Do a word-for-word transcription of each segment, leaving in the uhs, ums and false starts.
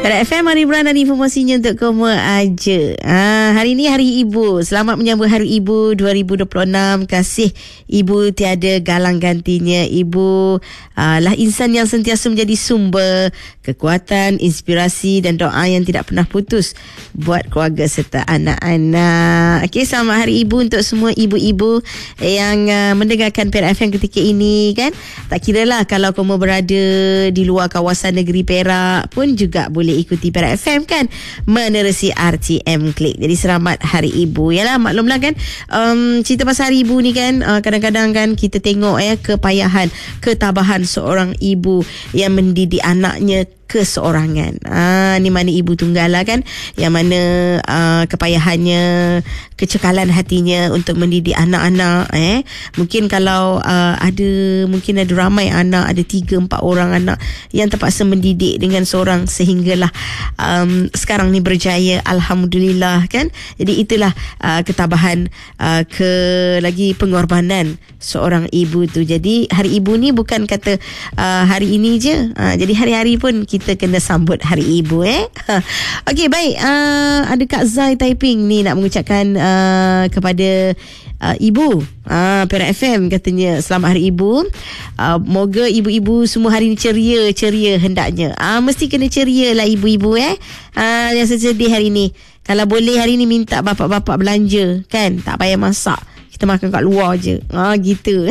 Perak F M, Hari Bulan dan informasinya untuk kamu aja. Ah, hari ini Hari Ibu. Selamat menyambut Hari Ibu dua ribu dua puluh enam. Kasih ibu tiada galang gantinya. Ibu uh, lah insan yang sentiasa menjadi sumber kekuatan, inspirasi dan doa yang tidak pernah putus buat keluarga serta anak-anak. Okey, selamat Hari Ibu untuk semua ibu-ibu yang uh, mendengarkan Perak F M ketika ini kan. Tak kiralah kalau kamu berada di luar kawasan negeri Perak pun juga boleh ikuti Perak F M kan, menerusi R T M Klik. Jadi selamat Hari Ibu. Yalah, maklumlah kan, um, cerita pasal Hari Ibu ni kan, uh, kadang-kadang kan kita tengok ya kepayahan, ketabahan seorang ibu yang mendidik anaknya keseorangan. Ah, ni mana ibu tunggal lah kan, yang mana uh, kepayahannya, kecekalan hatinya untuk mendidik anak-anak. Eh, mungkin kalau uh, ada mungkin ada ramai anak, ada tiga empat orang anak yang terpaksa mendidik dengan seorang sehinggalah um, sekarang ni berjaya. Alhamdulillah kan. Jadi itulah uh, ketabahan, uh, ke lagi pengorbanan seorang ibu tu. Jadi Hari Ibu ni bukan kata uh, hari ini je. Uh, jadi hari-hari pun kita kita kena sambut Hari Ibu eh. Okey, baik. Uh, ada Kak Zai typing ni nak mengucapkan uh, kepada uh, ibu uh, Perak F M, katanya selamat Hari Ibu. Uh, moga ibu-ibu semua hari ni ceria, ceria hendaknya. Uh, mesti kena ceria lah ibu-ibu eh. Uh, yang sedih hari ni. Kalau boleh hari ni minta bapak-bapak belanja kan, tak payah masak. Kita makan kat luar je. Ah, gitu.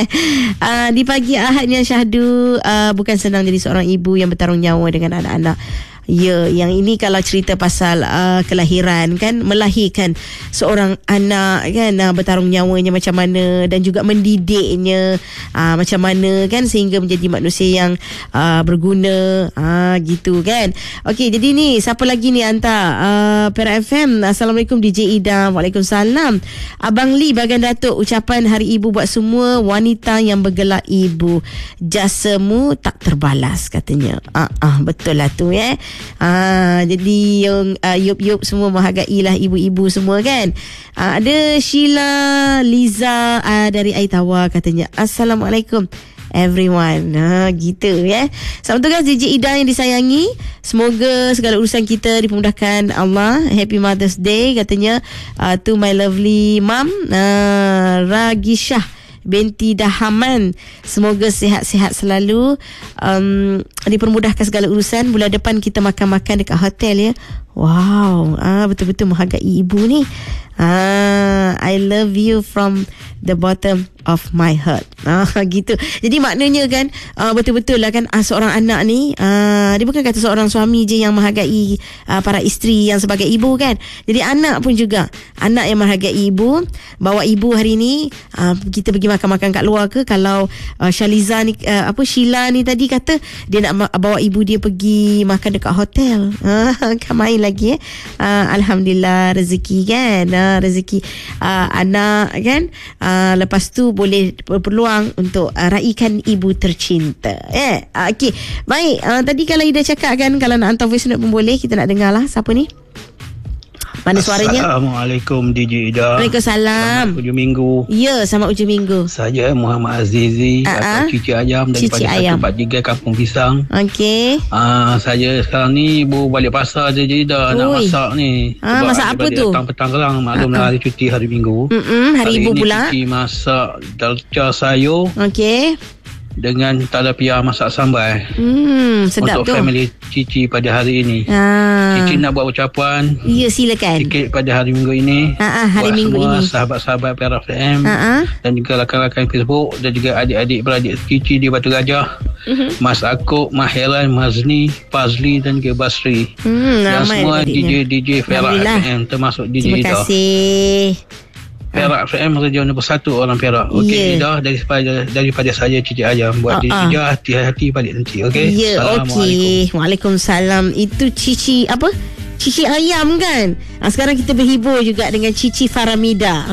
ah, di pagi Ahad yang syahdu, ah, bukan senang jadi seorang ibu yang bertarung nyawa dengan anak-anak. Ya, yang ini kalau cerita pasal uh, kelahiran kan, melahirkan seorang anak kan, uh, bertarung nyawanya macam mana dan juga mendidiknya uh, macam mana kan sehingga menjadi manusia yang uh, berguna, uh, gitu kan. Okey, jadi ni siapa lagi ni hantar uh, Perak F M. Assalamualaikum D J Ida. Waalaikumsalam. Abang Lee Bagan Datuk, ucapan Hari Ibu buat semua wanita yang bergelar ibu. Jasamu tak terbalas katanya. Ah, uh, uh, betul lah tu ya. Eh. Ah, jadi yang uh, yup-yup semua menghargailah ibu-ibu semua kan. Ah, ada Sheila Liza uh, dari Aitawa katanya Assalamualaikum everyone. Ha, gitu ya. Selamat tugas D J Ida yang disayangi. Semoga segala urusan kita dipermudahkan Allah. Happy Mother's Day katanya uh, to my lovely mum uh, Ragishah binti Dahaman. Semoga sihat-sihat selalu, um, dipermudahkan segala urusan. Bulan depan kita makan-makan dekat hotel ya. Wow, ah, betul-betul menghargai ibu ni. Ah, I love you from the bottom of my heart. Ah, gitu. Jadi maknanya kan, ah, betul-betul lah kan, ah, seorang anak ni, ah, dia bukan kata seorang suami je yang menghargai ah, para isteri yang sebagai ibu kan. Jadi anak pun juga, anak yang menghargai ibu. Bawa ibu hari ni, ah, kita pergi makan-makan kat luar ke. Kalau ah, Shaliza ni, ah, apa Sheila ni tadi kata dia nak ma- bawa ibu dia pergi makan dekat hotel. Ah, kan main lagi eh. Ah, Alhamdulillah rezeki kan. Ah, rezeki ah, anak kan. Ah, lepas tu boleh berpeluang untuk uh, raikan ibu tercinta. Eh, uh, okey. Baik, uh, tadi kalau Ida cakap kan kalau nak hantar voice note pun boleh, kita nak dengar lah. Siapa ni? Mana suaranya? Assalamualaikum D J Ida. Waalaikumsalam. Selamat hujung minggu. Ya, selamat hujung minggu. Saya Muhammad Azizi uh-huh. atau Cici Ayam daripada satu empat tiga Kampung Pisang. Okey. Ah, saya sekarang ni baru balik pasar D J Ida. Ui. Nak masak ni. Ah, masak apa tu? Petang-petang kelang. Maklumlah uh-huh. hari cuti hari Minggu. Mm-mm, hari, hari Ibu pula. Hari ini Cici masak dalca sayur. Okey. Dengan talapia masak sambal. Hmm, sedap untuk tu. Untuk family Cici pada hari ini. Ah. Cici nak buat ucapan. Ya, silakan. Sikit pada hari Minggu ini. Ah, ah, hari buat Minggu semua ini. sahabat-sahabat Perak F M. Ah, ah. Dan juga rakan-rakan Facebook. Dan juga adik-adik beradik Cici di Batu Gajah. Uh-huh. Mas Akuk, Maheran, Mazni, Fazli dan juga Basri. Hmm, dan semua D J D J Perak F M termasuk D J Terima Ida. Terima kasih. Perak F M radio nombor satu orang Perak. Okey, yeah. Ida daripada daripada saya Cici Ayam buat uh, uh. Ida hati-hati balik nanti. Okey. Ya, yeah, okey. Waalaikumsalam. Itu Cici apa? Cici Ayam kan? Ha, sekarang kita berhibur juga dengan Cici Faramida.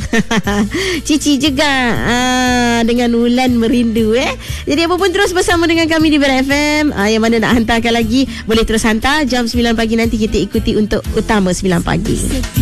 Cici juga ha, dengan Wulan Merindu eh. Jadi apa pun terus bersama dengan kami di Perak F M. Ha, yang mana nak hantarkan lagi boleh terus hantar. Jam sembilan pagi nanti kita ikuti untuk Utama sembilan pagi.